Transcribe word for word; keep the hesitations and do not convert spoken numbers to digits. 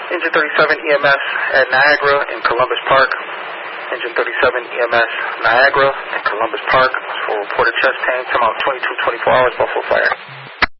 Engine thirty-seven E M S at Niagara in Columbus Park. Engine thirty-seven E M S Niagara in Columbus Park for reported chest pain. Time out twenty-two twenty-four hours, Buffalo Fire.